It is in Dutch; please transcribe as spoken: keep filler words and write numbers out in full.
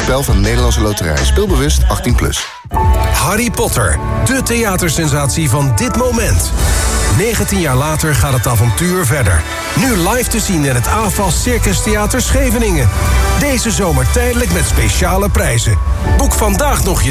spel van de Nederlandse Loterij. Speelbewust achttien plus. Harry Potter, de theatersensatie van dit moment. negentien jaar later gaat het avontuur verder. Nu live te zien in het A F A S Circus Theater Scheveningen. Deze zomer tijdelijk met speciale prijzen. Boek vandaag nog je